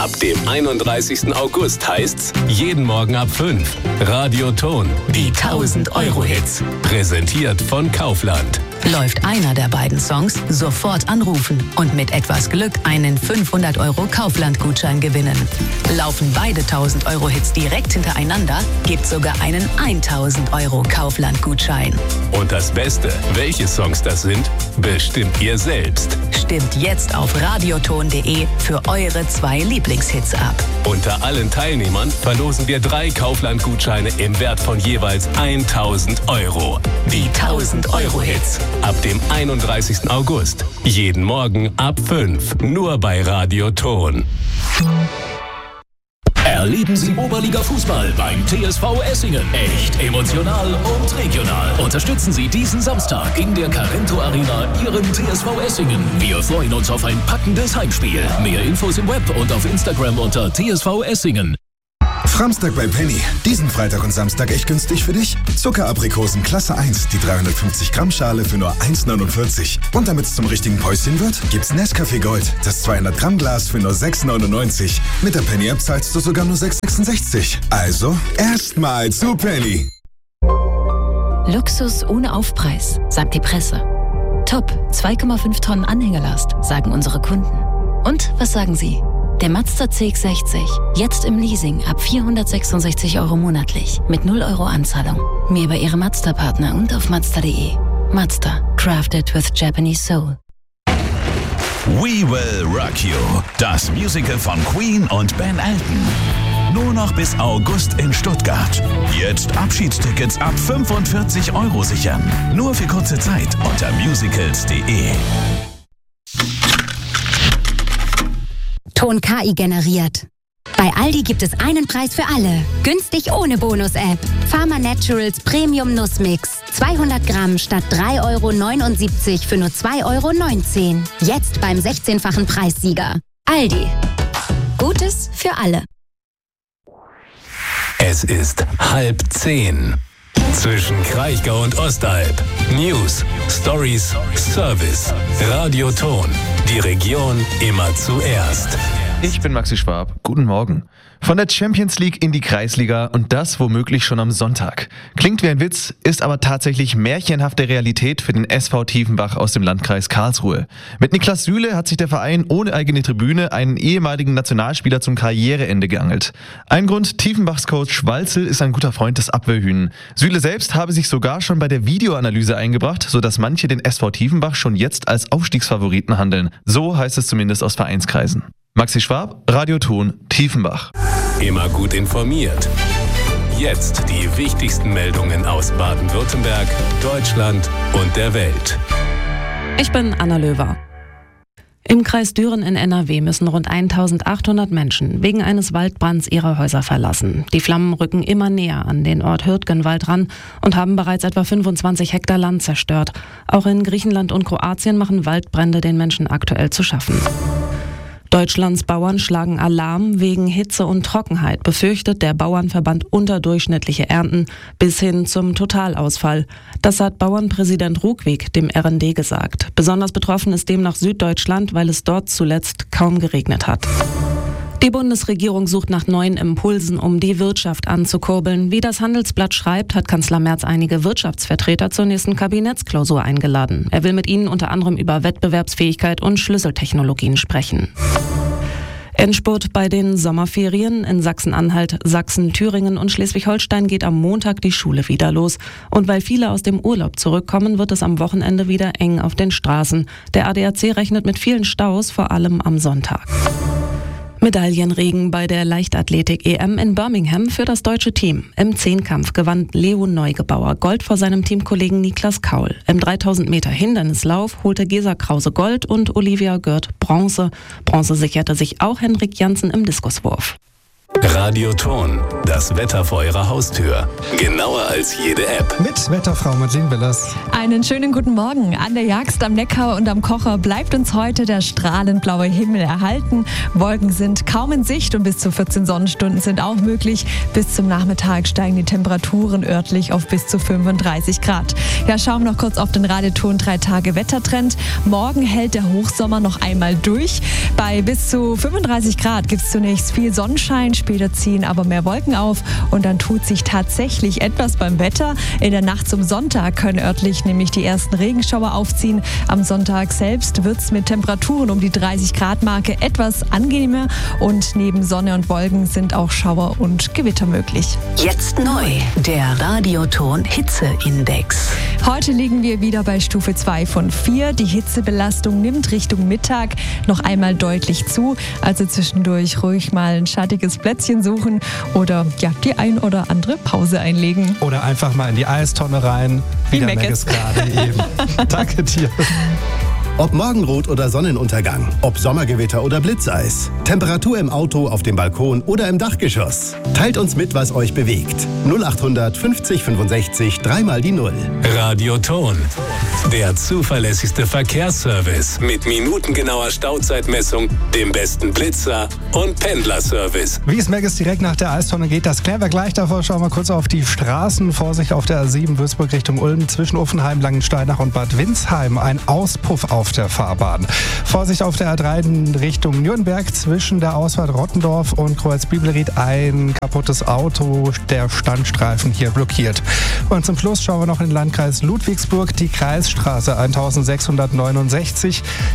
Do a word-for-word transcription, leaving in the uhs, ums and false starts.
Ab dem einunddreißigsten August heißt's jeden Morgen ab fünf. Radio Ton, die tausend-Euro-Hits. Präsentiert von Kaufland. Läuft einer der beiden Songs, sofort anrufen und mit etwas Glück einen fünfhundert Euro Kaufland-Gutschein gewinnen. Laufen beide tausend-Euro-Hits direkt hintereinander, gibt sogar einen tausend Euro Kaufland-Gutschein. Und das Beste, welche Songs das sind, bestimmt ihr selbst. Stimmt jetzt auf radioton punkt de für eure zwei Lieblingshits ab. Unter allen Teilnehmern verlosen wir drei Kaufland-Gutscheine im Wert von jeweils tausend Euro. Die tausend-Euro-Hits. Ab dem einunddreißigsten August. Jeden Morgen ab fünf. Nur bei Radio Ton. Erleben Sie Oberliga-Fußball beim T S V Essingen. Echt emotional und regional. Unterstützen Sie diesen Samstag in der Carento Arena Ihren T S V Essingen. Wir freuen uns auf ein packendes Heimspiel. Mehr Infos im Web und auf Instagram unter T S V Essingen. Framstag bei Penny. Diesen Freitag und Samstag echt günstig für dich. Zuckeraprikosen Klasse eins, die dreihundertfünfzig Gramm Schale für nur eins neunundvierzig. Und damit es zum richtigen Päuschen wird, gibt's Nescafé Gold, das zweihundert Gramm Glas für nur sechs neunundneunzig. Mit der Penny App zahlst du sogar nur sechs sechsundsechzig. Also, erstmal zu Penny. Luxus ohne Aufpreis, sagt die Presse. Top, zwei Komma fünf Tonnen Anhängelast, sagen unsere Kunden. Und was sagen Sie? Der Mazda C X sechzig, jetzt im Leasing ab vierhundertsechsundsechzig Euro monatlich mit null Euro Anzahlung. Mehr bei Ihrem Mazda-Partner und auf mazda punkt de. Mazda, crafted with Japanese soul. We Will Rock You, das Musical von Queen und Ben Elton. Nur noch bis August in Stuttgart. Jetzt Abschiedstickets ab fünfundvierzig Euro sichern. Nur für kurze Zeit unter musicals punkt de. Ton K I generiert. Bei Aldi gibt es einen Preis für alle. Günstig ohne Bonus-App. Pharma Naturals Premium Nussmix. zweihundert Gramm statt drei Euro neunundsiebzig für nur zwei Euro neunzehn. Jetzt beim sechzehnfachen Preissieger. Aldi. Gutes für alle. Es ist halb zehn. Zwischen Kraichgau und Ostalb. News, Stories, Service. Radio Ton. Die Region immer zuerst. Ich bin Maxi Schwab. Guten Morgen. Von der Champions League in die Kreisliga und das womöglich schon am Sonntag. Klingt wie ein Witz, ist aber tatsächlich märchenhafte Realität für den S V Tiefenbach aus dem Landkreis Karlsruhe. Mit Niklas Süle hat sich der Verein ohne eigene Tribüne einen ehemaligen Nationalspieler zum Karriereende geangelt. Ein Grund, Tiefenbachs Coach Walzel ist ein guter Freund des Abwehrhühnen. Süle selbst habe sich sogar schon bei der Videoanalyse eingebracht, sodass manche den S V Tiefenbach schon jetzt als Aufstiegsfavoriten handeln. So heißt es zumindest aus Vereinskreisen. Maxi Schwab, Radio Ton, Tiefenbach. Immer gut informiert. Jetzt die wichtigsten Meldungen aus Baden-Württemberg, Deutschland und der Welt. Ich bin Anna Löwer. Im Kreis Düren in N R W müssen rund eintausendachthundert Menschen wegen eines Waldbrands ihre Häuser verlassen. Die Flammen rücken immer näher an den Ort Hürtgenwald ran und haben bereits etwa fünfundzwanzig Hektar Land zerstört. Auch in Griechenland und Kroatien machen Waldbrände den Menschen aktuell zu schaffen. Deutschlands Bauern schlagen Alarm. Wegen Hitze und Trockenheit befürchtet der Bauernverband unterdurchschnittliche Ernten bis hin zum Totalausfall. Das hat Bauernpräsident Ruckwieg dem R N D gesagt. Besonders betroffen ist demnach Süddeutschland, weil es dort zuletzt kaum geregnet hat. Die Bundesregierung sucht nach neuen Impulsen, um die Wirtschaft anzukurbeln. Wie das Handelsblatt schreibt, hat Kanzler Merz einige Wirtschaftsvertreter zur nächsten Kabinettsklausur eingeladen. Er will mit ihnen unter anderem über Wettbewerbsfähigkeit und Schlüsseltechnologien sprechen. Endspurt bei den Sommerferien. In Sachsen-Anhalt, Sachsen, Thüringen und Schleswig-Holstein geht am Montag die Schule wieder los. Und weil viele aus dem Urlaub zurückkommen, wird es am Wochenende wieder eng auf den Straßen. Der A D A C rechnet mit vielen Staus, vor allem am Sonntag. Medaillenregen bei der Leichtathletik-E M in Birmingham für das deutsche Team. Im Zehnkampf gewann Leo Neugebauer Gold vor seinem Teamkollegen Niklas Kaul. Im dreitausend Meter Hindernislauf holte Gesa Krause Gold und Olivia Gürt Bronze. Bronze sicherte sich auch Henrik Janssen im Diskuswurf. Radioton, das Wetter vor Ihrer Haustür. Genauer als jede App. Mit Wetterfrau Madeleine Willers. Einen schönen guten Morgen. An der Jagst am Neckar und am Kocher bleibt uns heute der strahlend blaue Himmel erhalten. Wolken sind kaum in Sicht und bis zu vierzehn Sonnenstunden sind auch möglich. Bis zum Nachmittag steigen die Temperaturen örtlich auf bis zu fünfunddreißig Grad. Ja, schauen wir noch kurz auf den Radioton drei Tage Wettertrend. Morgen hält der Hochsommer noch einmal durch. Bei bis zu fünfunddreißig Grad gibt es zunächst viel Sonnenschein, später ziehen aber mehr Wolken auf und dann tut sich tatsächlich etwas beim Wetter. In der Nacht zum Sonntag können örtlich nämlich die ersten Regenschauer aufziehen. Am Sonntag selbst wird es mit Temperaturen um die dreißig Grad Marke etwas angenehmer und neben Sonne und Wolken sind auch Schauer und Gewitter möglich. Jetzt neu, der Radioton Hitzeindex. Heute liegen wir wieder bei Stufe zwei von vier. Die Hitzebelastung nimmt Richtung Mittag noch einmal deutlich zu. Also zwischendurch ruhig mal ein schattiges Plätzchen suchen oder ja, die ein oder andere Pause einlegen. Oder einfach mal in die Eistonne rein. Wie Wie der Meckes. Meckes gerade eben. Danke dir. Ob Morgenrot oder Sonnenuntergang, ob Sommergewitter oder Blitzeis, Temperatur im Auto, auf dem Balkon oder im Dachgeschoss. Teilt uns mit, was euch bewegt. null achthundert fünfzig fünfundsechzig, dreimal die Null. Radioton, der zuverlässigste Verkehrsservice mit minutengenauer Stauzeitmessung, dem besten Blitzer und Pendlerservice. Wie es Meckes direkt nach der Eistonne geht, das klären wir gleich. Davor schauen wir kurz auf die Straßen. Vorsicht auf der A sieben Würzburg Richtung Ulm zwischen Uffenheim, Langensteinach und Bad Windsheim. Ein Auspuff auf der Fahrbahn. Vorsicht auf der A drei Richtung Nürnberg zwischen der Ausfahrt Rottendorf und Kreuz-Bibelried. Ein kaputtes Auto, der Standstreifen hier blockiert. Und zum Schluss schauen wir noch in den Landkreis Ludwigsburg, die Kreisstraße eintausendsechshundertneunundsechzig.